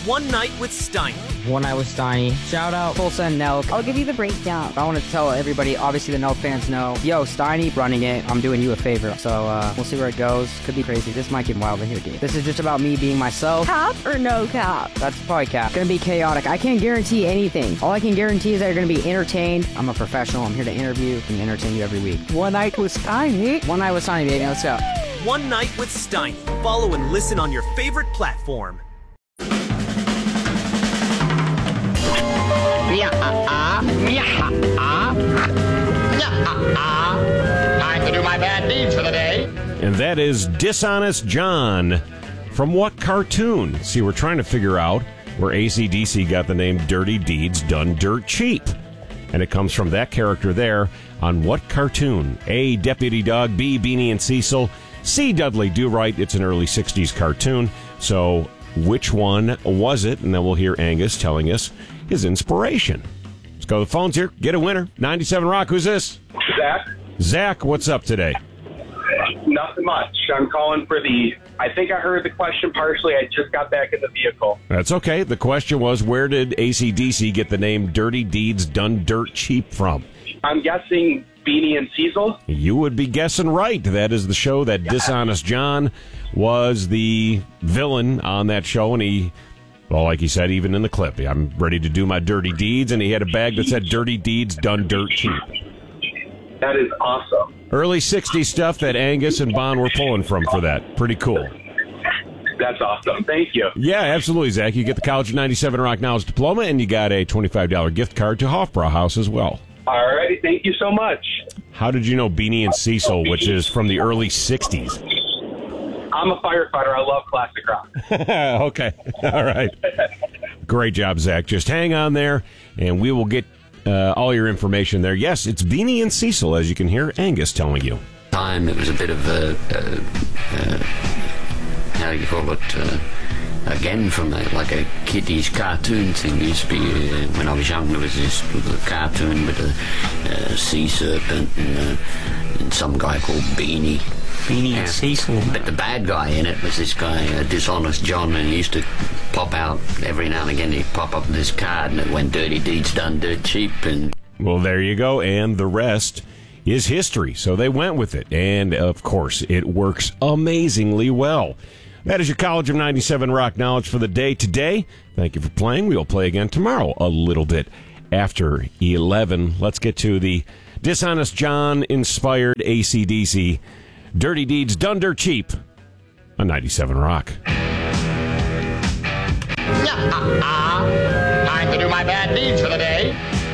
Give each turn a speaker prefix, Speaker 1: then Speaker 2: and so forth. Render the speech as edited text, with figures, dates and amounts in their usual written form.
Speaker 1: One Night with Steiny.
Speaker 2: One Night with Steiny. Shout out Tulsa and Nelk.
Speaker 3: I'll give you the breakdown.
Speaker 2: I want to tell everybody, obviously the Nelk fans know, yo, Steiny running it, I'm doing you a favor. So we'll see where it goes. Could be crazy. This might get wild in here, dude. This is just about me being myself.
Speaker 3: Cap or no cap?
Speaker 2: That's probably cap. It's gonna be chaotic. I can't guarantee anything. All I can guarantee is that you're gonna be entertained. I'm a professional. I'm here to interview and entertain you every week.
Speaker 3: One Night with Steiny.
Speaker 2: One Night with Steiny, baby. Let's go.
Speaker 1: One Night with Steiny. Follow and listen on your favorite platform.
Speaker 4: Time to do my bad deeds for the day.
Speaker 5: And that is Dishonest John. From what cartoon? See, we're trying to figure out where AC/DC got the name Dirty Deeds Done Dirt Cheap. And it comes from that character there on what cartoon? A, Deputy Dog, B, Beanie and Cecil, C, Dudley Do-Right. It's an early 60s cartoon. So which one was it? And then we'll hear Angus telling us his inspiration. Let's go to the phones here. Get a winner. 97 Rock. Who's this?
Speaker 6: Zach.
Speaker 5: Zach, what's up today?
Speaker 6: Nothing much. I'm calling for I think I heard the question partially. I just got back in the vehicle.
Speaker 5: That's okay. The question was, where did AC/DC get the name Dirty Deeds Done Dirt Cheap from?
Speaker 6: I'm guessing Beanie and Cecil.
Speaker 5: You would be guessing right. That is the show that Dishonest John was the villain on that show, and he, well, like he said, even in the clip, I'm ready to do my dirty deeds, and he had a bag that said Dirty Deeds Done Dirt Cheap.
Speaker 6: That is awesome.
Speaker 5: Early 60s stuff that Angus and Bon were pulling from for that. Pretty cool.
Speaker 6: That's awesome. Thank you.
Speaker 5: Yeah, absolutely, Zach. You get the College of 97 Rock Knowledge diploma, and you got a $25 gift card to Hofbrauhaus as well.
Speaker 6: All righty. Thank you so much.
Speaker 5: How did you know Beanie and Cecil, which is from the early 60s?
Speaker 6: I'm a firefighter. I love classic rock.
Speaker 5: Okay. All right. Great job, Zach. Just hang on there, and we will get all your information there. Yes, it's Beanie and Cecil, as you can hear Angus telling you.
Speaker 7: Time, it was a bit of how do you call it, again from like a kiddies cartoon thing. Used to be, when I was young, there was this little cartoon with a sea serpent and some guy called Beanie.
Speaker 8: Beanie and Cecil.
Speaker 7: But the bad guy in it was this guy, Dishonest John, and he used to pop out every now and again. He'd pop up this card, and it went Dirty Deeds Done Dirt Cheap. And
Speaker 5: well, there you go, and the rest is history. So they went with it, and of course, it works amazingly well. That is your College of 97 Rock Knowledge for the day today. Thank you for playing. We'll play again tomorrow a little bit after 11. Let's get to the Dishonest John-inspired AC/DC Dirty Deeds Done Dirt Cheap on 97 Rock.
Speaker 4: Time to do my bad deeds for the day.